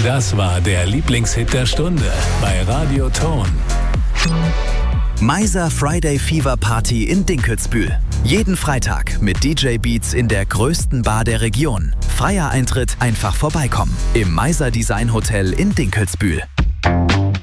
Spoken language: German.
Das war der Lieblingshit der Stunde bei Radio Ton. Meiser Friday Fever Party in Dinkelsbühl. Jeden Freitag mit DJ Beats in der größten Bar der Region. Freier Eintritt, einfach vorbeikommen. Im Meiser Design Hotel in Dinkelsbühl.